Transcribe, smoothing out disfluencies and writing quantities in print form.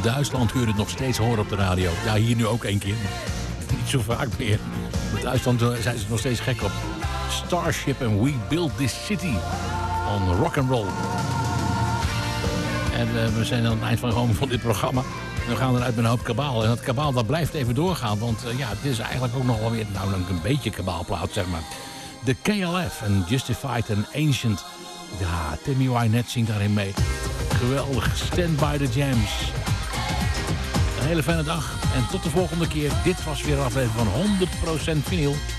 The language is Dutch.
Duitsland kun je het nog steeds horen op de radio. Ja, hier nu ook 1 keer, maar niet zo vaak meer. In Duitsland zijn ze nog steeds gek op. Starship and We Build This City on rock and roll. En we zijn aan het eind van dit programma. We gaan eruit met een hoop kabaal. En dat kabaal dat blijft even doorgaan. Want het is eigenlijk ook nog wel weer een beetje kabaalplaat, zeg maar. De KLF en Justified and Ancient. Ja, Tammy Wynette zingt daarin mee. Geweldig. Stand by the Jams. Een hele fijne dag. En tot de volgende keer. Dit was weer een aflevering van 100% vinyl.